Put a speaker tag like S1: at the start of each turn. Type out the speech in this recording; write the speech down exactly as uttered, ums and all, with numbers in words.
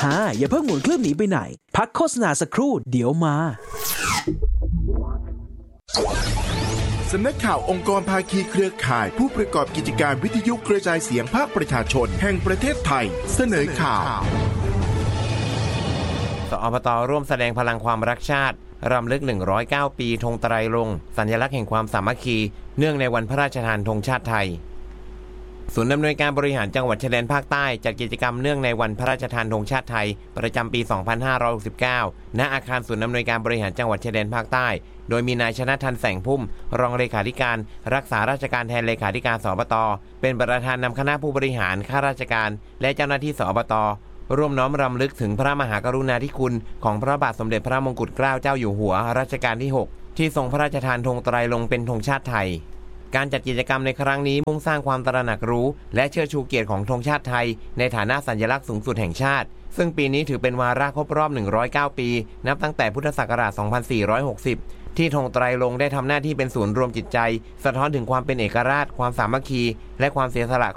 S1: ฮ่าอย่าเพิ่งหมุนเครื่องหนีไปไหนพักโฆษณาสักครู่เดี๋ยวมา
S2: สำนักข่าวองค์กรภาคีเครือข่ายผู้ประกอบกิจการวิทยุกระจายเสียงภาคประชาชนแห่งประเทศไทยเสนอข่าว
S3: สอบต.ร่วมแสดงพลังความรักชาติรำลึกหนึ่งร้อยเก้าปีธงไตรรงค์สัญลักษณ์แห่งความสามัคคีเนื่องในวันพระราชทานธงชาติไทยศูนย์อำนวยการบริหารจังหวัดชายแดนภาคใต้จัดกิจกรรมเนื่องในวันพระราชทานธงชาติไทยประจำปี สองพันห้าร้อยหกสิบเก้า ณ อาคารศูนย์อำนวยการบริหารจังหวัดชายแดนภาคใต้โดยมีนายชนะทันแสงพุ่มรองเลขาธิการรักษาราชการแทนเลขาธิการสอบต.เป็นประธานนำคณะผู้บริหารข้าราชการและเจ้าหน้าที่สอบต.ร่วมน้อมรำลึกถึงพระมหากรุณาธิคุณของพระบาทสมเด็จพระมงกุฎเกล้าเจ้าอยู่หัวรัชกาลที่หกที่ทรงพระราชทานธงไตรรงค์เป็นธงชาติไทยการจัดกิจกรรมในครั้งนี้มุ่งสร้างความตระหนักรู้และเชิดชูเกียรติของธงชาติไทยในฐานะสัญลักษณ์สูงสุดแห่งชาติซึ่งปีนี้ถือเป็นวาระครบรอบหนึ่งร้อยเก้าปีนับตั้งแต่พุทธศักราช สองพันสี่ร้อยหกสิบ ที่ธงไตรรงค์ได้ทำหน้าที่เป็นศูนย์รวมจิตใจสะท้อนถึงความเป็นเอกราชความสามัคคีและความเสียสละ